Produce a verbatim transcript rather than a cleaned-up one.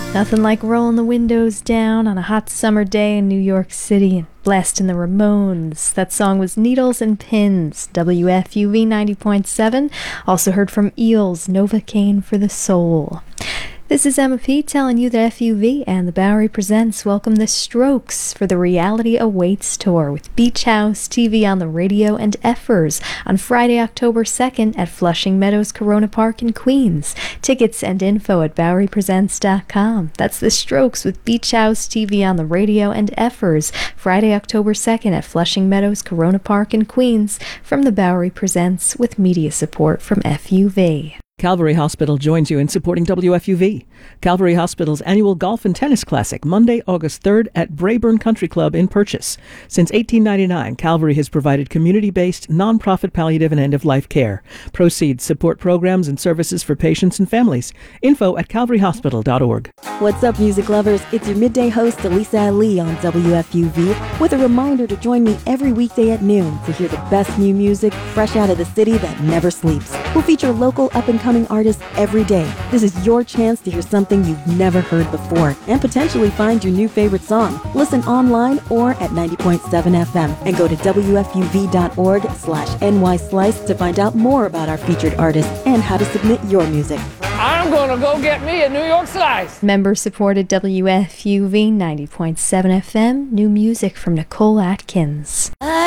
Nothing like rolling the windows down on a hot summer day in New York City and blasting the Ramones. That song was Needles and Pins, W F U V ninety point seven. Also heard from Eels, Novocaine for the Soul. This is Emma P. telling you that F U V and the Bowery Presents welcome the Strokes for the Reality Awaits tour with Beach House, T V on the Radio, and Effers on Friday, October second at Flushing Meadows Corona Park in Queens. Tickets and info at bowery presents dot com. That's the Strokes with Beach House, T V on the Radio, and Effers Friday, October second at Flushing Meadows Corona Park in Queens from the Bowery Presents with media support from F U V. Calvary Hospital joins you in supporting W F U V. Calvary Hospital's annual Golf and Tennis Classic, Monday, August third at Brayburn Country Club in Purchase. Since eighteen ninety-nine, Calvary has provided community-based, nonprofit palliative and end-of-life care. Proceeds support programs and services for patients and families. Info at calvary hospital dot org. What's up, music lovers? It's your midday host, Elisa Ali, on W F U V, with a reminder to join me every weekday at noon to hear the best new music fresh out of the city that never sleeps. We'll feature local up-and-coming artists every day. This is your chance to hear something you've never heard before and potentially find your new favorite song. Listen online or at ninety point seven F M and go to W F U V dot org slash N Y Slice to find out more about our featured artists and how to submit your music. I'm gonna go get me a New York Slice. Member-supported W F U V ninety point seven F M. New music from Nicole Atkins. I